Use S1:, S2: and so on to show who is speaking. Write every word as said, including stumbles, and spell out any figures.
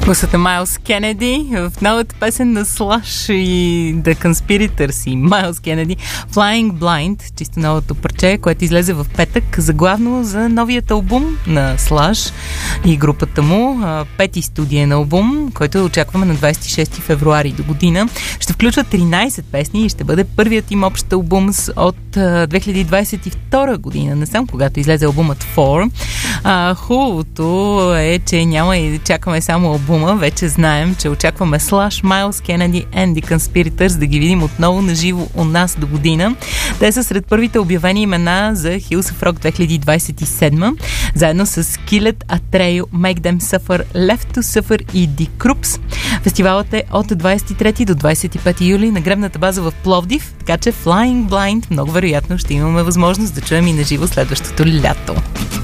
S1: Слушате Майлз Кенеди в новата песен на Slash и The Conspirators и Майлз Кенеди Flying Blind, чисто новото парче, което излезе в петък, заглавно за новият албум на Slash и групата му, пети студиен албум, който очакваме на двадесет и шести февруари до година. Ще включва тринадесет песни и ще бъде първият им общ албум от две хиляди двадесет и втора година, не съм, когато излезе албумът Four. А, хубавото е, че няма и чакаме само албума, вече знаем, че очакваме Slash, Майлз Кенеди and The Conspirators да ги видим отново наживо у нас до година. Те са сред първите обявени имена за Hills of Rock две хиляди двадесет и седма, заедно с Skillet, Atreyu, Make Them Suffer, Left to Suffer и The Krups. Фестивалът е от двадесет и трети до двадесет и пети юли на гребната база в Пловдив, така че Flying Blind много вероятно ще имаме възможност да чуем и наживо следващото лято.